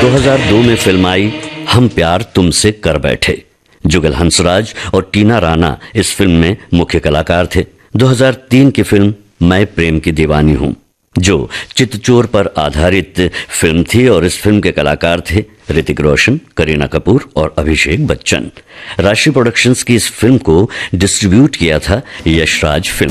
2002 में फिल्म आई हम प्यार तुमसे कर बैठे। जुगल हंसराज और टीना राणा इस फिल्म में मुख्य कलाकार थे। 2003 की फिल्म मैं प्रेम की दीवानी हूं, जो चितचोर पर आधारित फिल्म थी और इस फिल्म के कलाकार थे ऋतिक रोशन, करीना कपूर और अभिषेक बच्चन। राशि प्रोडक्शंस की इस फिल्म को डिस्ट्रीब्यूट किया था यशराज फिल्म।